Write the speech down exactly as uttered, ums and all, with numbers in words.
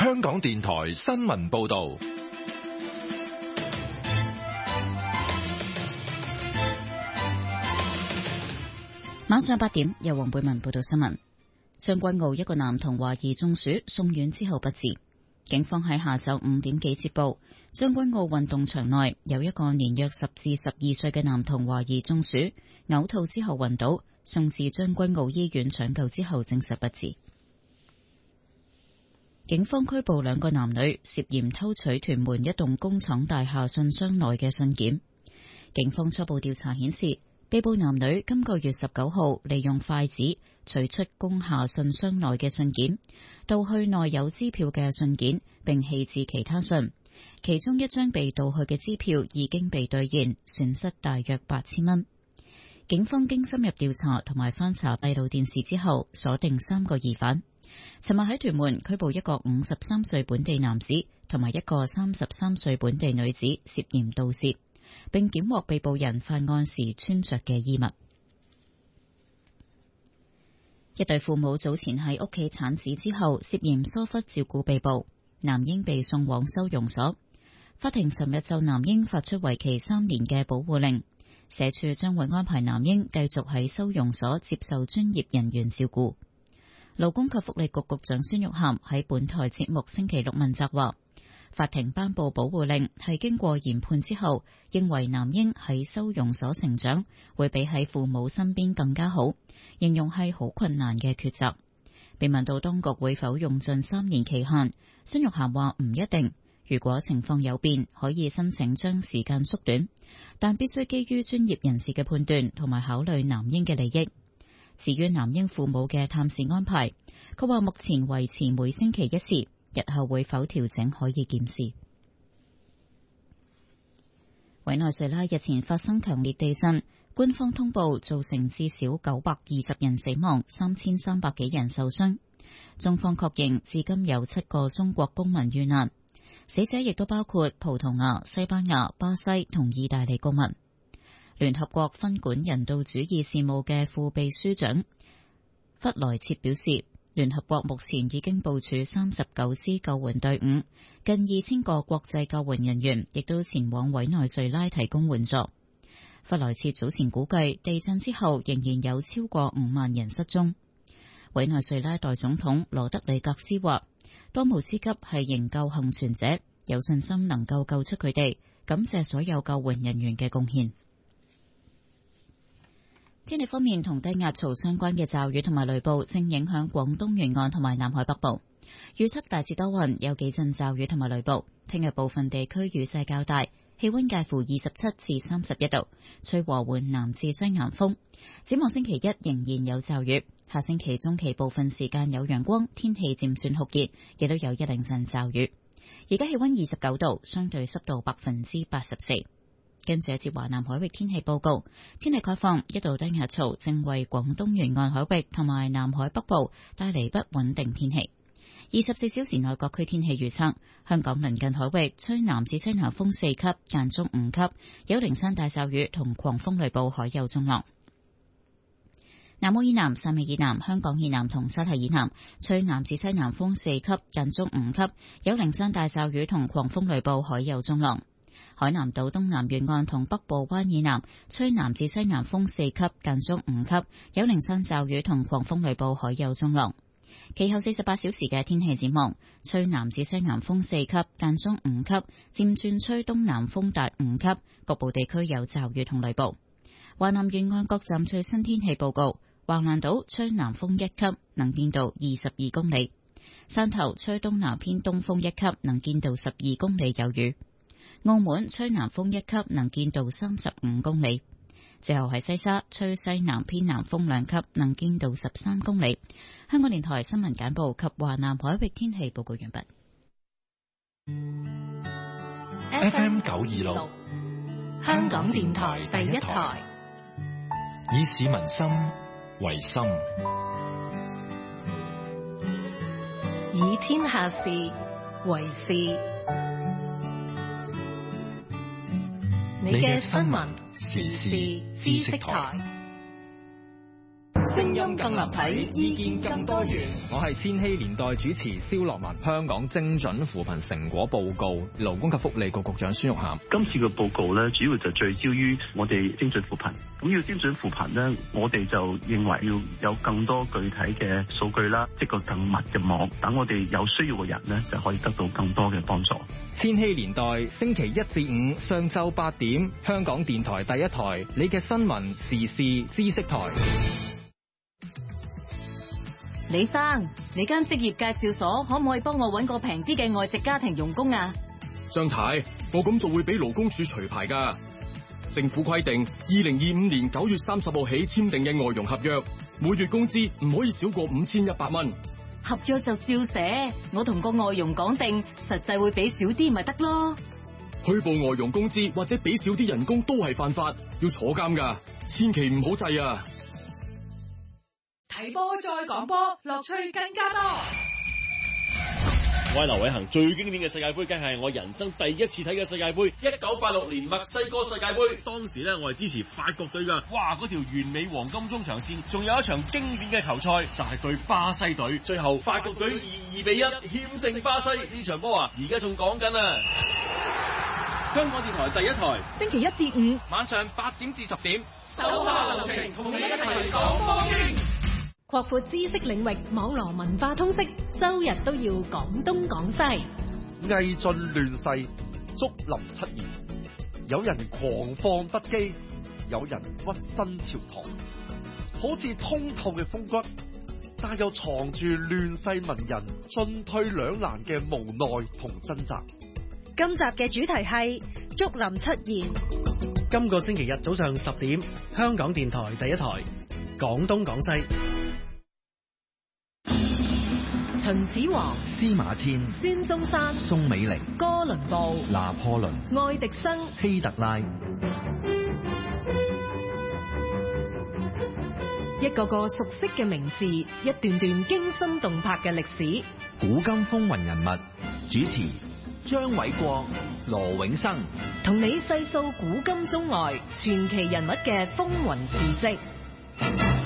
香港電台新聞報道。 晚上八點，由黃貝文報道新聞。將軍澳一個男童懷疑中暑，送院之後不治。警方喺下晝五點幾接報，將軍澳運動場內有一個年約十至十二歲嘅男童懷疑中暑，嘔吐之後暈倒，送至將軍澳醫院搶救之後證實不治。警方拘捕兩個男女，涉嫌偷取屯門一棟工廠大廈信箱內嘅信件。警方初步調查顯示，被捕男女今個月十九號利用筷子取出工廈信箱內嘅信件，盜去內有支票嘅信件，並棄置其他信。其中一張被盜去嘅支票已經被兌現，損失大約八千蚊。警方經深入調查同埋翻查閉路電視之後，鎖定三個疑犯。尋日喺屯門拘捕一個五十三歲本地男子同埋一個三十三歲本地女子，涉嫌盜竊，並檢獲被捕人犯案時穿着嘅衣物。一對父母早前喺屋企產子之後，涉嫌疏忽照顧被捕，男嬰被送往收容所。法庭尋日就男嬰發出為期三年嘅保護令，社署將會安排男嬰繼續喺收容所接受專業人員照顧。勞工及福利局局長孫玉菡喺本台節目星期六問責話，法庭頒布保護令係經過研判之後，認為男嬰喺收容所成長會比喺父母身邊更加好，形容係好困難嘅抉擇。被問到當局會否用盡三年期限，孫玉菡話唔一定，如果情況有變，可以申請將時間縮短，但必須基於專業人士嘅判斷同埋考慮男嬰嘅利益。至於男嬰父母嘅探視安排，佢話目前維持每星期一次，日後會否調整可以檢視。委內瑞拉日前發生強烈地震，官方通報造成至少九百二十人死亡，三千三百幾人受傷。中方確認至今有七個中國公民遇難，死者亦都包括葡萄牙、西班牙、巴西同意大利公民。聯合國分管人道主義事務嘅副秘書長弗萊切表示，聯合國目前已經部署三十九支救援隊伍，近二千個國際救援人員亦都前往委內瑞拉提供援助。弗萊切早前估計，地震之後仍然有超過五萬人失蹤。委內瑞拉代總統羅德里格斯話，當務之急係營救幸存者，有信心能夠救出佢哋，感謝所有救援人員嘅貢獻。天氣方面，同低壓槽相關嘅驟雨同埋雷暴正影響廣東沿岸同埋南海北部。預測大致多雲，有幾陣驟雨同埋雷暴。聽日部分地區雨勢較大，氣溫介乎二十七至三十一度，吹和緩南至西南風。展望星期一仍然有驟雨，下星期中期部分時間有陽光，天氣漸轉酷熱，亦都有一兩陣驟雨。而家氣溫二十九度，相對濕度百分之八十四。跟住一節華南海域天氣報告，天氣概況，一道低壓槽正為廣東沿岸海域同埋南海北部帶嚟不穩定天氣。二十四小時內各區天氣預測，香港鄰近海域吹南至西南風四級，間中五級，有零散大驟雨同狂風雷暴，海有中浪。南澳以南、汕尾以南、香港以南同沙頭以南吹南至西南風四級，間中五級，有零散大驟雨同狂風雷暴，海有中浪。海南島東南沿岸同北部灣以南吹南至西南風四級，間中五級，有零散驟雨同狂風雷暴，海有中浪。其後四十八小時嘅天氣展望，吹南至西南風四級，間中五級，漸轉吹東南風達五級，局部地區有驟雨同雷暴。華南沿岸各站最新天氣報告：橫瀾島吹南風一級，能見度二十二公里；汕頭吹東南偏東風一級，能見度十二公里有雨。澳門吹南風一級，能見度三十五公里。最後係西沙吹西南偏南風兩級，能見度十三公里。香港電台新聞簡報及華南海域天氣報告完畢。 F M 九二六， 香港電台第一台， 以市民心為心， 以天下事為事。你嘅新聞時事知識台。 聲音更立體，意見更多元。 我係千禧年代主持蕭樂文。香港精準扶貧成果報告，勞工及福利局局長孫玉菡。 今次嘅報告咧，主要就聚焦於我哋精準扶貧。咁要精準扶貧咧，我哋就認為要有更多具體嘅數據啦，即個更密嘅網，等我哋有需要嘅人咧就可以得到更多嘅幫助。 千禧年代星期一至五上晝八點，香港電台第一台，你嘅新聞時事知識台。 李生，你間職業介紹所可唔可以幫我搵個平啲嘅外籍家庭傭工啊？ 張太，我咁做會俾勞工處除牌㗎。政府規定，二零二五年九月三十號起簽訂嘅外傭合約，每月工資唔可以少過五千一百蚊。 合約就照寫，我同個外傭講定，實際會俾少啲咪得咯。 虛報外傭工資或者俾少啲人工都係犯法，要坐監㗎，千祈唔好制啊！ 睇波再講波，樂趣更加多。 我係劉偉恒，最經典嘅世界盃，梗係我人生第一次睇嘅世界盃，一九八六年墨西哥世界盃。當時咧，我係支持法國隊噶，哇！嗰條完美黃金中場線，仲有一場經典嘅球賽，就係、是、對巴西隊。最後法國隊以二比一險勝巴西。呢場波啊，而家仲講緊啊！香港電台第一台， 星期一至五晚上八點至十點， 手下留情，同你一齊講波經。 擴闊知識領域，網絡文化通識，周日都要講東講西。 魏晉亂世，竹林七賢，有人狂放不羈，有人屈身朝堂，好似通透嘅風骨，但又藏住亂世文人進退兩難嘅無奈同掙扎。 今集嘅主題係竹林七賢。 今個星期日早上十點，香港電台第一台，講東講西。 秦始皇、 司馬遷、 孫中山、 宋美齡、 哥倫布、 拿破崙、 愛迪生、 希特拉， 一個個熟悉嘅名字，一段段驚心動魄嘅歷史。 古今風雲人物，主持張偉國、羅永生， 同你細數古今中外傳奇人物嘅風雲事跡。